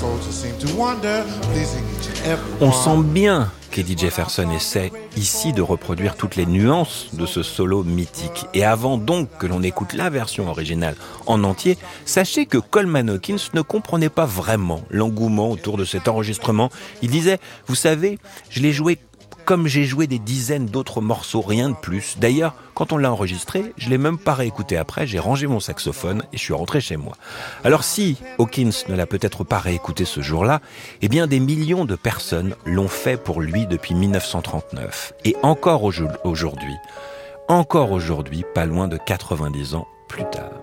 On sent bien qu'Eddie Jefferson essaie ici de reproduire toutes les nuances de ce solo mythique. Et avant donc que l'on écoute la version originale en entier, sachez que Coleman Hawkins ne comprenait pas vraiment l'engouement autour de cet enregistrement. Il disait, vous savez, je l'ai joué comme j'ai joué des dizaines d'autres morceaux, rien de plus. D'ailleurs, quand on l'a enregistré, je l'ai même pas réécouté après, j'ai rangé mon saxophone et je suis rentré chez moi. Alors si Hawkins ne l'a peut-être pas réécouté ce jour-là, eh bien des millions de personnes l'ont fait pour lui depuis 1939. Et encore aujourd'hui, pas loin de 90 ans plus tard.